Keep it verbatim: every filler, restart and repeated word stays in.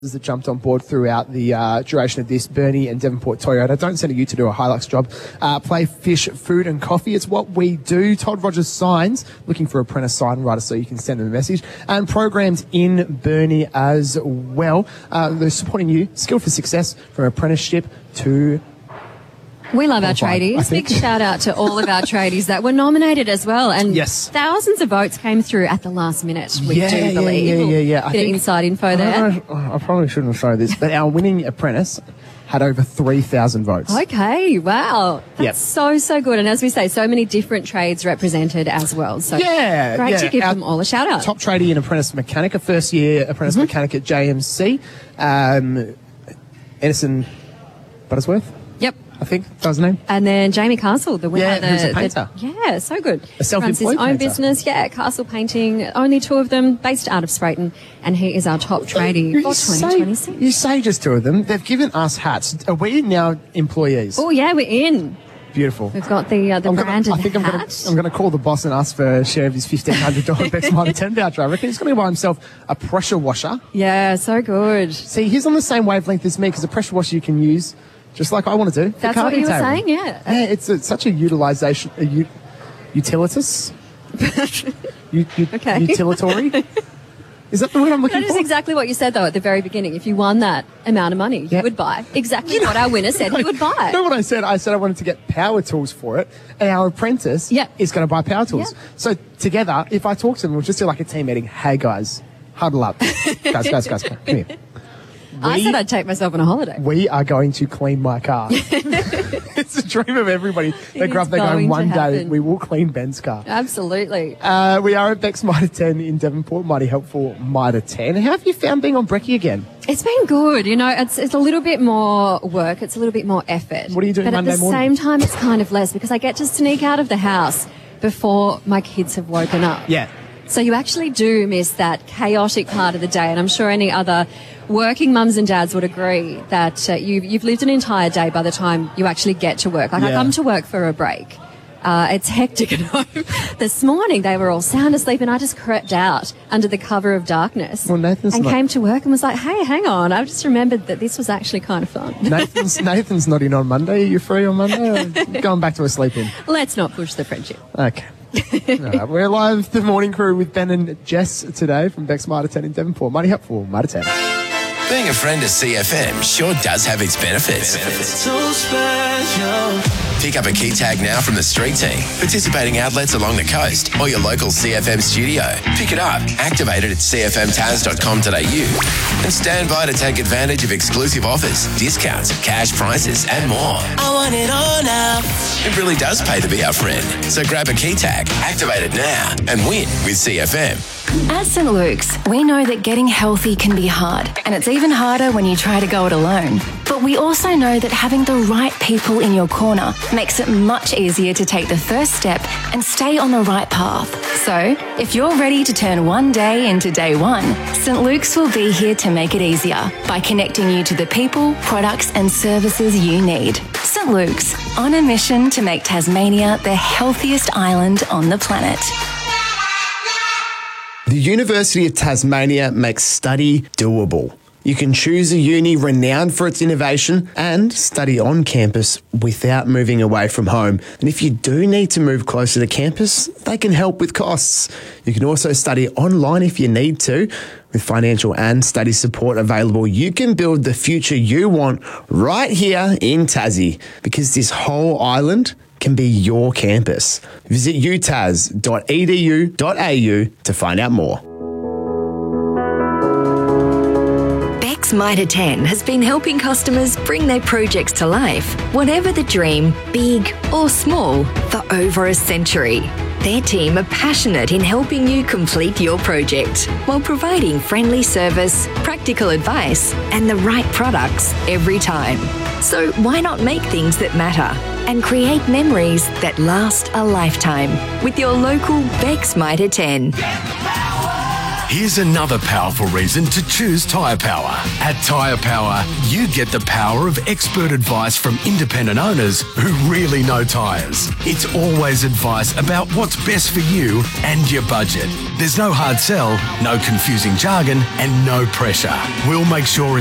that jumped on board throughout the uh, duration of this. Bernie and Devonport Toyota. Don't send you to do a Hilux job. Uh, play, fish, food and coffee. It's what we do. Todd Rogers Signs, looking for apprentice sign writer, so you can send them a message. And programs in Bernie as well. Uh, they're supporting you. Skill for Success, from apprenticeship to... We love our tradies. Big shout out to all of our tradies that were nominated as well. And yes. thousands of votes came through at the last minute, we yeah, do believe. Yeah, yeah, yeah. yeah. Bit of inside info there. I, don't know, I probably shouldn't show this, but our winning apprentice had over three thousand votes. Okay, wow. That's yep. so, so good. And as we say, so many different trades represented as well. So yeah, great yeah. to give our them all a shout out. Top tradie and apprentice mechanic, a first year apprentice mm-hmm. mechanic at J M C. Um, Edison Buttersworth. Yep. I think that was his name. And then Jamie Castle, the winner. Yeah, the, who's a painter. The, yeah, so good. A self-employed Runs his own painter. business, yeah, Castle Painting. Only two of them, based out of Sprayton, and he is our top tradie you for say, twenty twenty-six. You say just two of them. They've given us hats. Are we now employees? Oh, yeah, we're in. Beautiful. We've got the uh, the I'm gonna, branded I think I'm hat. going to I'm going to call the boss and ask for a share of his fifteen hundred dollars Bex Mitre ten voucher. I reckon he's going to buy himself a pressure washer. Yeah, so good. See, he's on the same wavelength as me, because a pressure washer you can use just like I want to do. That's what you were saying, yeah. Yeah, it's a, such a utilisation, a u- utilitas. u- u- okay. Utilitary. Is that the word I'm looking for? for? That is exactly what you said, though, at the very beginning. If you won that amount of money, yeah. you would buy exactly you what know, our winner said he would buy. You know what I said? I said I wanted to get power tools for it, and our apprentice yeah. is going to buy power tools. Yeah. So together, if I talk to them, we'll just do like a team meeting. Hey, guys, huddle up. guys, guys, guys, come here. We, I said I'd take myself on a holiday. We are going to clean my car. It's a dream of everybody. They grow up, they go, one day we will clean Ben's car. Absolutely. Uh, we are at Bex Mitre ten in Devonport. Mighty helpful Mitre ten. How have you found being on Brekkie again? It's been good. You know, it's it's a little bit more work. It's a little bit more effort. What are you doing but Monday morning? But at the same time, it's kind of less, because I get to sneak out of the house before my kids have woken up. Yeah. So you actually do miss that chaotic part of the day, and I'm sure any other working mums and dads would agree that uh, you've, you've lived an entire day by the time you actually get to work. Like, yeah. I come to work for a break. Uh, it's hectic at home. This morning they were all sound asleep, and I just crept out under the cover of darkness well, Nathan's and not... came to work and was like, hey, hang on, I've just remembered that this was actually kind of fun. Nathan's, Nathan's not in on Monday. Are you free on Monday? Or going back to a sleep in? Let's not push the friendship. Okay. All right, we're live, the morning crew, with Ben and Jess today from Bex Mitre ten in Devonport. Mighty helpful Mitre ten. Being a friend of C F M sure does have its benefits. benefits. So special. Pick up a key tag now from the street team, participating outlets along the coast, or your local C F M studio. Pick it up, activate it at c f m taz dot com dot a u, and stand by to take advantage of exclusive offers, discounts, cash prizes, and more. I want it all now. It really does pay to be our friend. So grab a key tag, activate it now, and win with C F M. At Saint Luke's, we know that getting healthy can be hard, and it's even harder when you try to go it alone. But we also know that having the right people in your corner makes it much easier to take the first step and stay on the right path. So, if you're ready to turn one day into day one, Saint Luke's will be here to make it easier by connecting you to the people, products and services you need. Saint Luke's, on a mission to make Tasmania the healthiest island on the planet. The University of Tasmania makes study doable. You can choose a uni renowned for its innovation and study on campus without moving away from home. And if you do need to move closer to campus, they can help with costs. You can also study online if you need to. With financial and study support available, you can build the future you want right here in Tassie, because this whole island can be your campus. Visit u tas dot e d u dot a u to find out more. Bex Mitre ten has been helping customers bring their projects to life, whatever the dream, big or small, for over a century. Their team are passionate in helping you complete your project while providing friendly service, practical advice, and the right products every time. So why not make things that matter and create memories that last a lifetime with your local Bex Mitre ten. Here's another powerful reason to choose Tyre Power. At Tyre Power, you get the power of expert advice from independent owners who really know tyres. It's always advice about what's best for you and your budget. There's no hard sell, no confusing jargon, and no pressure. We'll make sure